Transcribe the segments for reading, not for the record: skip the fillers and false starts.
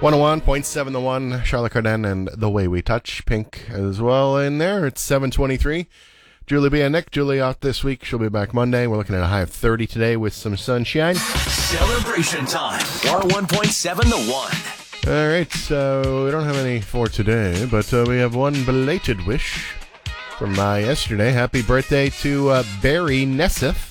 101.7 The One, Charlotte Cardin and The Way We Touch. Pink as well in there. It's 7:23. Julie B. and Nick. Julie out this week. She'll be back Monday. We're looking at a high of 30 today with some sunshine. Celebration time. 101.7 The One. All right, so we don't have any for today, but we have one belated wish from yesterday. Happy birthday to Barry Nessif,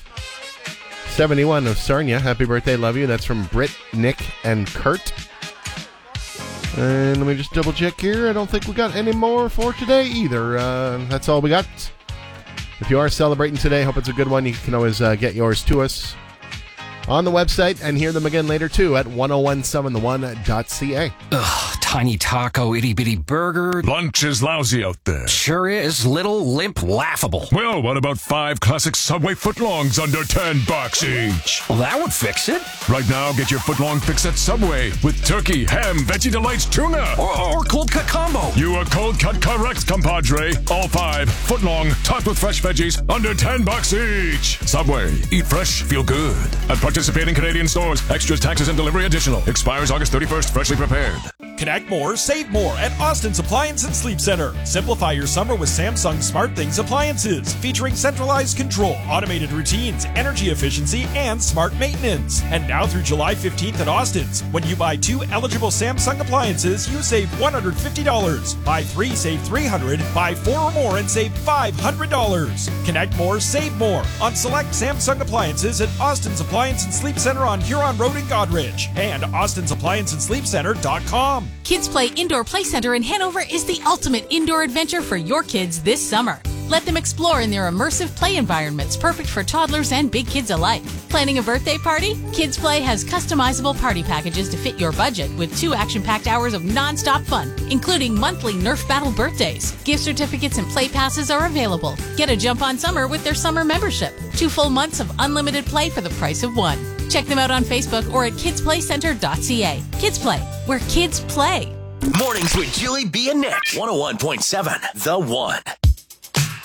71 of Sarnia. Happy birthday, love you. That's from Britt, Nick, and Kurt. And let me just double check here. I don't think we got any more for today either. That's all we got. If you are celebrating today, hope it's a good one. You can always get yours to us on the website and hear them again later too at 1017theone.ca. Ugh, tiny taco, itty bitty burger. Lunch is lousy out there. Sure is. Little, limp, laughable. Well, what about 5 classic Subway footlongs under $10 each? Well, that would fix it. Right now, get your footlong fix at Subway with turkey, ham, Veggie Delights, tuna. Or cold cut combo. You are cold cut correct, compadre. All 5 footlong, topped with fresh veggies, under $10 each. Subway. Eat fresh, feel good. At participating Canadian stores. Extras, taxes, and delivery additional. Expires August 31st. Freshly prepared. Connect more, save more at Austin's Appliance and Sleep Center. Simplify your summer with Samsung SmartThings appliances, featuring centralized control, automated routines, energy efficiency, and smart maintenance. And now through July 15th at Austin's, when you buy 2 eligible Samsung appliances, you save $150. Buy 3, save $300. Buy 4 or more and save $500. Connect more, save more on select Samsung appliances at Austin's Appliance and Sleep Center on Huron Road in Godrich and Austin'sApplianceAndSleepCenter.com. Kids Play Indoor Play Center in Hanover is the ultimate indoor adventure for your kids this summer. Let them explore in their immersive play environments, perfect for toddlers and big kids alike. Planning a birthday party? Kids Play has customizable party packages to fit your budget with 2 action-packed hours of non-stop fun, including monthly Nerf Battle birthdays. Gift certificates and play passes are available. Get a jump on summer with their summer membership. 2 full months of unlimited play for the price of 1. Check them out on Facebook or at kidsplaycenter.ca. Kids Play, where kids play. Mornings with Julie B. and Nick. 101.7 The One.